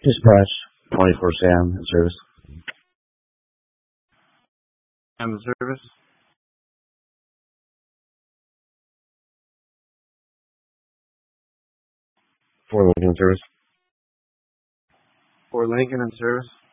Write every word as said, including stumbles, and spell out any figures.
Dispatch, twenty-four Sam, in service. Sam in service. Fort Lincoln in service. Fort Lincoln in service.